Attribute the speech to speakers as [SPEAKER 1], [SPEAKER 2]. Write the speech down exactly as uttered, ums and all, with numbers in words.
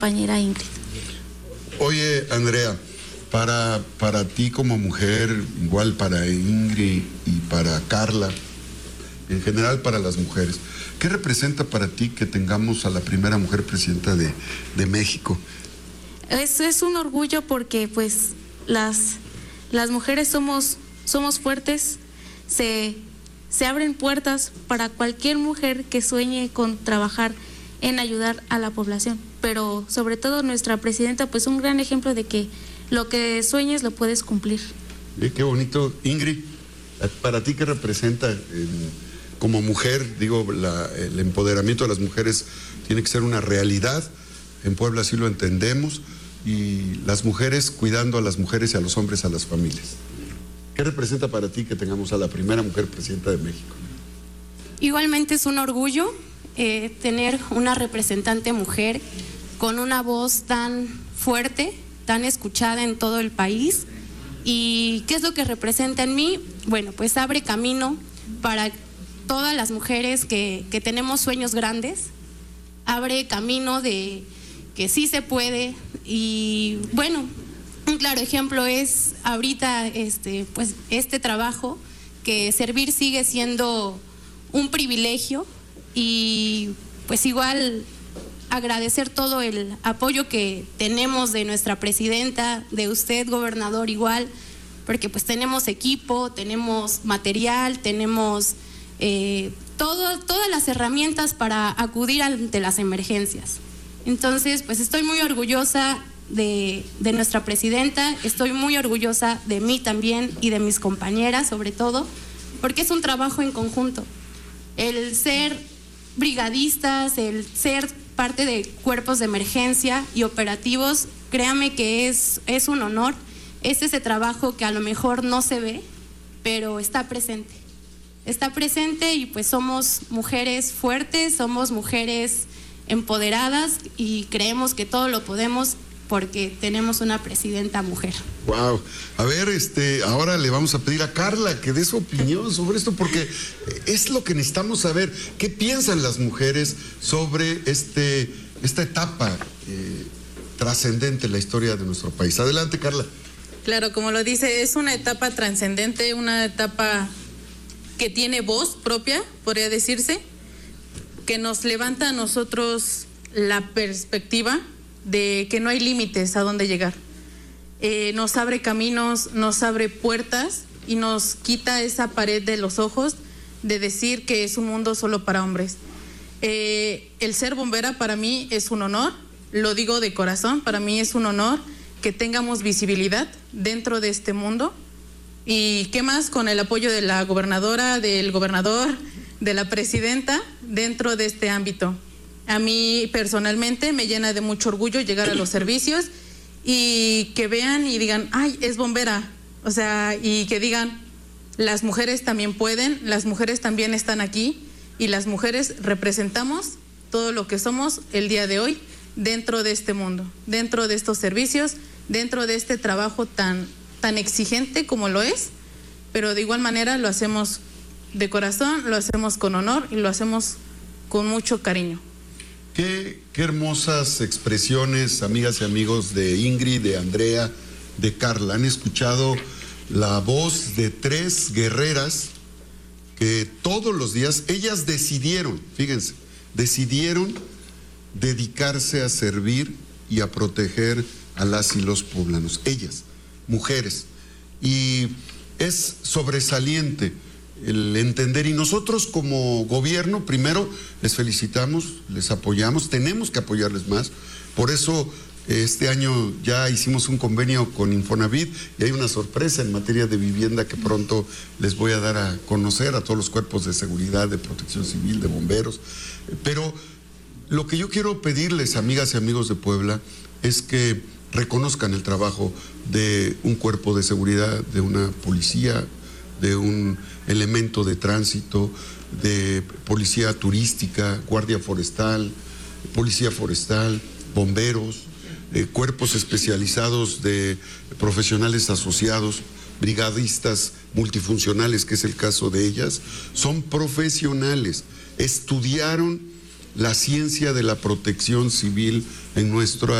[SPEAKER 1] compañera Ingrid.
[SPEAKER 2] Oye, Andrea, para, para ti como mujer, igual para Ingrid y para Carla, en general para las mujeres, ¿qué representa para ti que tengamos a la primera mujer presidenta de, de México?
[SPEAKER 1] Es, es un orgullo porque pues las, las mujeres somos, somos fuertes, se, se abren puertas para cualquier mujer que sueñe con trabajar en ayudar a la población, pero sobre todo nuestra presidenta, pues un gran ejemplo de que lo que sueñes lo puedes cumplir.
[SPEAKER 2] Eh, qué bonito. Ingrid, ¿para ti qué representa eh, como mujer? Digo, la, el empoderamiento de las mujeres tiene que ser una realidad, en Puebla así lo entendemos, y las mujeres cuidando a las mujeres y a los hombres, a las familias. ¿Qué representa para ti que tengamos a la primera mujer presidenta de México?
[SPEAKER 3] Igualmente es un orgullo eh, tener una representante mujer con una voz tan fuerte, tan escuchada en todo el país. ¿Y qué es lo que representa en mí? Bueno, pues abre camino para todas las mujeres que, que tenemos sueños grandes, abre camino de que sí se puede. Y bueno, un claro ejemplo es ahorita este, pues, este trabajo, que servir sigue siendo un privilegio, y pues igual agradecer todo el apoyo que tenemos de nuestra presidenta, de usted, gobernador, igual, porque pues tenemos equipo, tenemos material, tenemos eh, todo, todas las herramientas para acudir ante las emergencias. Entonces, pues estoy muy orgullosa de, de nuestra presidenta, estoy muy orgullosa de mí también y de mis compañeras, sobre todo, porque es un trabajo en conjunto. El ser brigadistas, el ser parte de cuerpos de emergencia y operativos, créame que es, es un honor. Es ese trabajo que a lo mejor no se ve, pero está presente. Está presente y pues somos mujeres fuertes, somos mujeres empoderadas y creemos que todo lo podemos porque tenemos una presidenta mujer.
[SPEAKER 2] Wow. A ver, este, ahora le vamos a pedir a Carla que dé su opinión sobre esto, porque es lo que necesitamos saber. ¿Qué piensan las mujeres sobre este, esta etapa eh, trascendente en la historia de nuestro país? Adelante, Carla.
[SPEAKER 4] Claro, como lo dice, es una etapa trascendente, una etapa que tiene voz propia, podría decirse, que nos levanta a nosotros la perspectiva de que no hay límites a dónde llegar. Eh, nos abre caminos, nos abre puertas y nos quita esa pared de los ojos de decir que es un mundo solo para hombres. Eh, el ser bombera para mí es un honor, lo digo de corazón, para mí es un honor que tengamos visibilidad dentro de este mundo. Y qué más con el apoyo de la gobernadora, del gobernador, de la presidenta dentro de este ámbito. A mí personalmente me llena de mucho orgullo llegar a los servicios y que vean y digan, ay, es bombera. O sea, y que digan, las mujeres también pueden, las mujeres también están aquí y las mujeres representamos todo lo que somos el día de hoy dentro de este mundo, dentro de estos servicios, dentro de este trabajo tan, tan exigente como lo es, pero de igual manera lo hacemos de corazón, lo hacemos con honor y lo hacemos con mucho cariño.
[SPEAKER 2] Qué, qué hermosas expresiones, amigas y amigos de Ingrid, de Andrea, de Carla. Han escuchado la voz de tres guerreras que todos los días, ellas decidieron, fíjense, decidieron dedicarse a servir y a proteger a las y los poblanos. Ellas, mujeres. Y es sobresaliente el entender, y nosotros como gobierno primero les felicitamos, les apoyamos, tenemos que apoyarles más. Por eso este año ya hicimos un convenio con Infonavit y hay una sorpresa en materia de vivienda que pronto les voy a dar a conocer a todos los cuerpos de seguridad, de protección civil, de bomberos. Pero lo que yo quiero pedirles, amigas y amigos de Puebla, es que reconozcan el trabajo de un cuerpo de seguridad, de una policía, de un elemento de tránsito, de policía turística, guardia forestal, policía forestal, bomberos, eh, cuerpos especializados de profesionales asociados, brigadistas multifuncionales, que es el caso de ellas. Son profesionales, estudiaron la ciencia de la protección civil en nuestra